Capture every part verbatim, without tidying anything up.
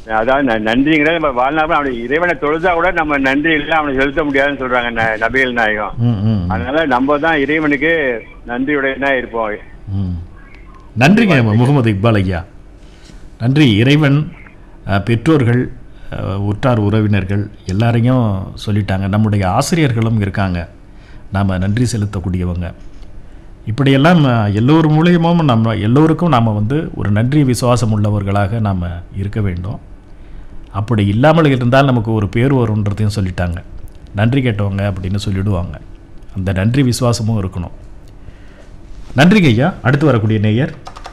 அதாவது நன்றிங்கிறது நம்ம வாழ்நாள் அவனை இறைவனை தொழுதா கூட நம்ம நன்றி இல்லை அவனை செலுத்த முடியாதுன்னு சொல்றாங்க நபிகள் நாயகம். அதனால நம்ம தான் இறைவனுக்கு நன்றியுடையதா இருப்போம். நன்றிங்க முகமது இக்பால் ஐயா. நன்றி. இறைவன், பெற்றோர்கள், உற்றார் உறவினர்கள் எல்லாரையும் சொல்லிட்டாங்க. நம்முடைய ஆசிரியர்களும் இருக்காங்க, நாம் நன்றி செலுத்தக்கூடியவங்க. இப்படியெல்லாம் எல்லோரு மூலியமும் நம்ம எல்லோருக்கும் நாம் வந்து ஒரு நன்றி விசுவாசம் உள்ளவர்களாக நாம் இருக்க வேண்டும். அப்படி இல்லாமல் இருந்தால் நமக்கு ஒரு பேர் வரும்ன்றதையும் சொல்லிட்டாங்க. நன்றி கேட்டவங்க அப்படின்னு சொல்லிவிடுவாங்க. அந்த நன்றி விசுவாசமும் இருக்கணும். நன்றிங்க ஐயா. அடுத்து வரக்கூடிய நேயர்.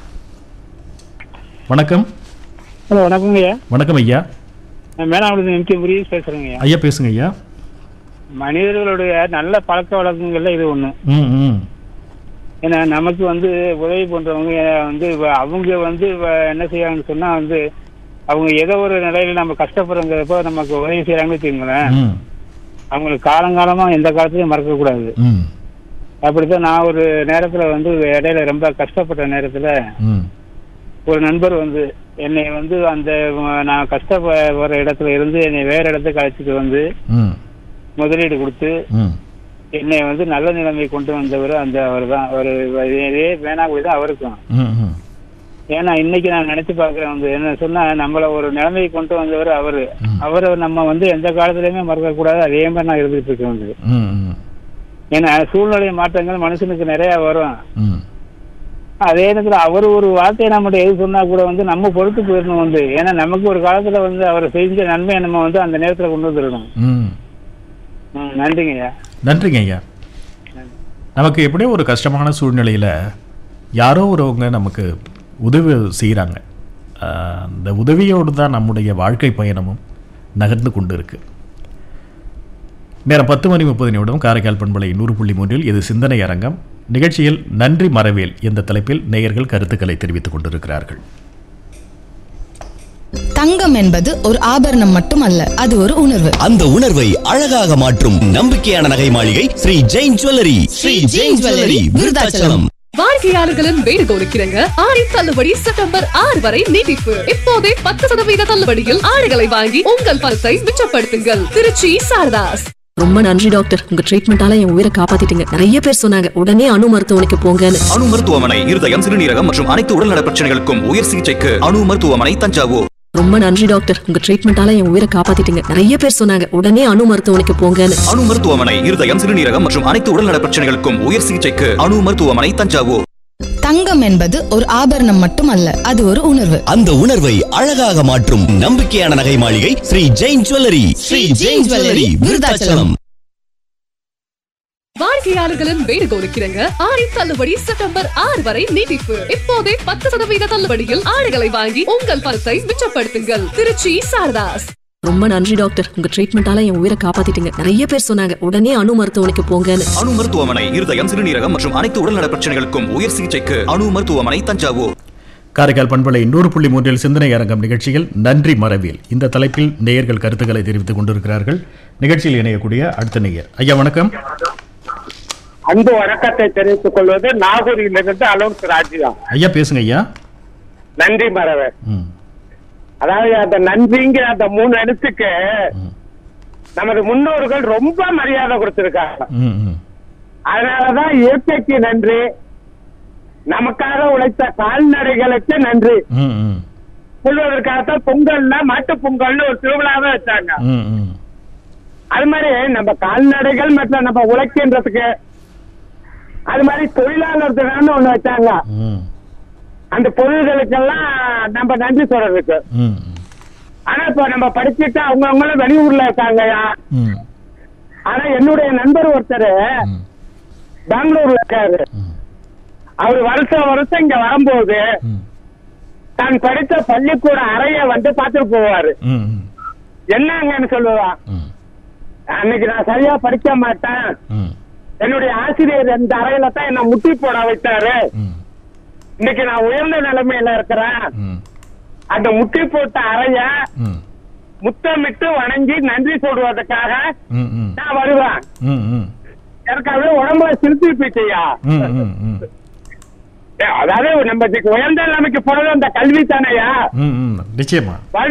வணக்கம். ஹலோ, வணக்கங்க ஐயா. வணக்கம் ஐயா. மேலாளர் எம்கே முருகேஷ் பேசுறேங்க ஐயா. ஐயா பேசுங்க ஐயா. மனிதர்களுடைய நல்ல பழக்க வழக்கங்கள்ல இது ஒண்ணு. ம் ம் ஏன்னா நமக்கு வந்து உதவி பண்றவங்க வந்து அவங்க வந்து என்ன செய்யறாங்கன்னு சொன்னா வந்து அவங்க ஏதோ ஒரு நிலையில நம்ம கஷ்டப்படுறப்போ நமக்கு உதவி செய்யறாங்கன்னு வச்சுக்கோங்களேன், அவங்களுக்கு காலங்காலமா எந்த காலத்திலயும் மறக்க கூடாது. அப்படித்தான் நான் ஒரு நேரத்துல வந்து இடையில ரொம்ப கஷ்டப்பட்ட நேரத்துல ஒரு நண்பர் வந்து என்னை வந்து அந்த நான் கஷ்டப்படுற இடத்துல இருந்து என்னை வேற இடத்துக்கு அழைச்சிட்டு வந்து முதலீடு கொடுத்து என்னை வந்து நல்ல நிலைமை கொண்டு வந்தவர் அந்த அவர் தான். ஒரு வேணாக்குடி தான் அவருக்கும். ஏன்னா இன்னைக்கு நான் நினைச்சு பாக்குறேன் வந்து என்ன சொன்னா நம்மள ஒரு நிலைமையை கொண்டு வந்தவர் அவரு. அவரை நம்ம வந்து எந்த காலத்திலயுமே மறக்க கூடாது. அதே மாதிரி நான் இருந்துட்டு இருக்கேன் வந்து. ஏன்னா சூழ்நிலை மாற்றங்கள் மனுஷனுக்கு நிறைய வரும். அதே நேரத்துல அவரு ஒரு வார்த்தையை நம்மகிட்ட எது சொன்னா கூட வந்து நம்ம பொறுத்து போயிடணும் வந்து. ஏன்னா நமக்கு ஒரு காலத்துல வந்து அவர் செஞ்ச நன்மையை நம்ம வந்து அந்த நேரத்துல கொண்டு வந்துடணும். நன்றிங்க ஐயா. நன்றிங்க ஐயா. நமக்கு எப்படியோ ஒரு கஷ்டமான சூழ்நிலையில் யாரோ ஒருவங்க நமக்கு உதவி செய்கிறாங்க. அந்த உதவியோடு தான் நம்முடைய வாழ்க்கை பயணமும் நகர்ந்து கொண்டு இருக்கு. நேரம் பத்து மணி முப்பது நிமிடம். காரைக்கால் பண்பலை நூறு புள்ளி மூன்றில் இது சிந்தனை அரங்கம். நிகழ்ச்சியில் நன்றி மறவேல் என்ற தலைப்பில் நேயர்கள் கருத்துக்களை தெரிவித்துக் கொண்டிருக்கிறார்கள். தங்கம் என்பது ஒரு ஆபரணம் மட்டுமல்ல, அது ஒரு உணர்வு. அந்த உணர்வை அழகாக மாற்றும் நம்பிக்கையான நகை மாளிகை ஸ்ரீ ஜெயின் ஜுவல்லரி. ஸ்ரீ ஜெயின் ஜுவல்லரி, விருதாச்சலம். வாடிக்கையாளர்களின் வேண்டுகோளுக்கிறங்க ஆடி தள்ளுபடி செப்டம்பர் ஆறு வரை நீட்டிப்பு. இப்போதே பத்து சதவீத தள்ளுபடியில் ஆடைகளை வாங்கி உங்கள் பணத்தை மிச்சப்படுத்துங்கள். திருச்சி சாரதாஸ். ரொம்ப நன்றி டாக்டர், உங்க ட்ரீட்மெண்டால என் உயிரை காப்பாத்திட்டீங்க. நிறைய பேர் சொன்னாங்க உடனே அணு மருத்துவமனைக்கு போங்கன்னு. அணு மருத்துவமனை இருதயம், சிறுநீரகம் மற்றும் அனைத்து உடல்நல பிரச்சனைகளுக்கும் உயர் சிகிச்சைக்கு அணு மருத்துவமனை, தஞ்சாவூர். ரொம்ப நன்றி டாக்டர், உங்க ட்ரீட்மெண்டால என் உயிரை காப்பாத்திட்டீங்க. நிறைய பேர் சொன்னாங்க உடனே அணு மருத்துவமனைக்கு போங்கன்னு. அணு மருத்துவமனை இருதயம், சிறுநீரகம் மற்றும் அனைத்து உடல்நல பிரச்சனைகளுக்கும் உயர் சிகிச்சைக்கு அணு மருத்துவமனை, தஞ்சாவூர். தங்கம் என்பது ஒரு ஆபரணம் மட்டுமல்ல, அது ஒரு உணர்வு. அந்த உணர்வை அழகாக மாற்றும் நம்பிக்கையான நகை மாளிகை ஸ்ரீ ஜெயின் ஜுவல்லரி. ஸ்ரீ ஜெயின் ஜுவல்லரி, விருதாச்சலம். வாடிக்கையாளர்களின் வேண்டுகோளுக்கிறங்க ஆடி தள்ளுபடி செப்டம்பர் ஆறு வரை நீட்டிப்பு. இப்போதே பத்து சதவீத தள்ளுபடியில் ஆடைகளை வாங்கி உங்கள் பணத்தை மிச்சப்படுத்துங்கள். திருச்சி சாரதாஸ். ரொம்ப நன்றி டாக்டர், உங்க ட்ரீட்மெண்டால என் உயிரை காப்பாத்திட்டீங்க. நிறைய பேர் சொன்னாங்க உடனே அணு மருத்துவமனைக்கு போங்கன்னு. அணு மருத்துவமனை இருதயம், சிறுநீரகம் மற்றும் அனைத்து உடல்நல பிரச்சனைகளுக்கும் உயர் சிகிச்சைக்கு அணு மருத்துவமனை, தஞ்சாவூர். காரைக்கால் பண்பலை நூறு புள்ளி மூன்றில் சிந்தனை அரங்கம் நிகழ்ச்சியில் நன்றி மறவேல் இந்த தலைப்பில் நேயர்கள் கருத்துக்களை தெரிவித்துக் கொண்டிருக்கிறார்கள். நிகழ்ச்சியில் இணையக்கூடிய அடுத்த நேயர். ஐயா வணக்கம். அன்பு வணக்கத்தை தெரிவித்துக் கொள்வது நாகூரிலிருந்து அலோன்ஸ் ராஜியா. ஐயா பேசுங்க ஐயா. நன்றி மறவேல். அதாவது அந்த நன்றிங்கிற அந்த மூணு எழுத்துக்கு நமது முன்னோர்கள் ரொம்ப மரியாதை கொடுத்திருக்காங்க. அதனாலதான் இயற்கைக்கு நன்றி, நமக்காக உழைத்த கால்நடைகளுக்கு நன்றி சொல்வதற்காகத்தான் பொங்கல்ல மாட்டு பொங்கல்னு ஒரு திருவிழாவை வச்சாங்க. அது மாதிரி நம்ம கால்நடைகள் மற்றும் நம்ம உழைக்கின்றதுக்கு அது மாதிரி தொழிலாளர் தினம்னு ஒண்ணு வச்சாங்க. அந்த பொருள்களுக்கெல்லாம் நம்ம நன்றி சொல்றதுக்கு. ஆனா இப்ப நம்ம படிச்சுட்டு அவங்க அவங்களும் வெளியூர்ல இருக்காங்கயா. ஆனா என்னுடைய நண்பர் ஒருத்தர் பெங்களூர்ல இருக்காரு. அவர் வருஷம் வருஷம் இங்க வரும்போது தான் படித்த பள்ளிக்கூட அறைய வந்து பாத்துட்டு போவாரு. என்னங்கன்னு சொல்லுவா, அன்னைக்கு நான் சரியா படிக்க மாட்டேன், என்னுடைய ஆசிரியர் இந்த அறையில தான் என்ன முட்டி போட வைத்தாரு, இன்னைக்கு நான் உயர்ந்த நிலைமையில இருக்கிறேன், அந்த முட்டி போட்ட அறைய முத்தமிட்டு வணங்கி நன்றி சொல்வதற்காக நான் வருவேன். எனக்கு அது உடம்புல சிறுத்தி போயிட்டியா. அதாவது நம்ம உயர்ந்த நிலைமைக்கு போறது அந்த கல்வி தானையா. நிச்சயமா